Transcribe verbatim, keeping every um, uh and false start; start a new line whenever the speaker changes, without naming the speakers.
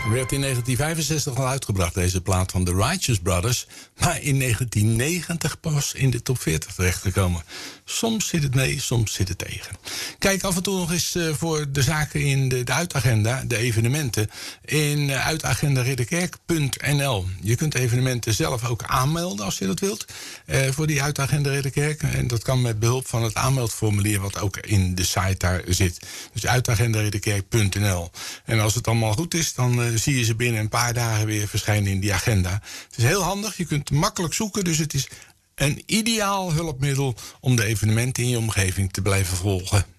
Werd in negentien vijfenzestig al uitgebracht, deze plaat van The Righteous Brothers, maar in negentien negentig pas in de top veertig terechtgekomen. Soms zit het mee, soms zit het tegen. Kijk af en toe nog eens uh, voor de zaken in de, de uitagenda, de evenementen, in uh, uitagenda ridderkerk punt n l. Je kunt evenementen zelf ook aanmelden als je dat wilt, uh, voor die uitagenda Ridderkerk. En dat kan met behulp van het aanmeldformulier wat ook in de site daar zit. Dus uitagenda ridderkerk punt n l. En als het allemaal goed is, dan uh, zie je ze binnen een paar dagen weer verschijnen in die agenda. Het is heel handig, je kunt makkelijk zoeken, dus het is een ideaal hulpmiddel om de evenementen in je omgeving te blijven volgen.